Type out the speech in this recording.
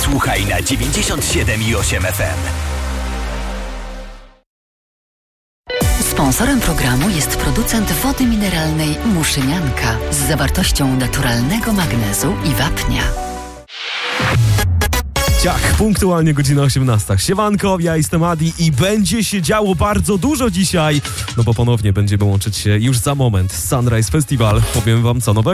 Słuchaj na 97,8 FM. Sponsorem programu jest producent wody mineralnej Muszynianka z zawartością naturalnego magnezu i wapnia. Ciach, punktualnie godzina 18. Siemanko, ja jestem Adi i będzie się działo bardzo dużo dzisiaj, no bo ponownie będziemy łączyć się już za moment z Sunrise Festival. Powiem wam co nowego.